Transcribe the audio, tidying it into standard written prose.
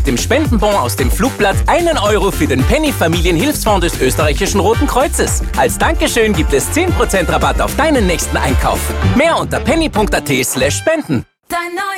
dem Spendenbon aus dem Flugblatt 1 Euro für den Penny Familienhilfsfonds des österreichischen Roten Kreuzes. Als Dankeschön gibt es 10% Rabatt auf deinen nächsten Einkauf. Mehr unter penny.at/spenden.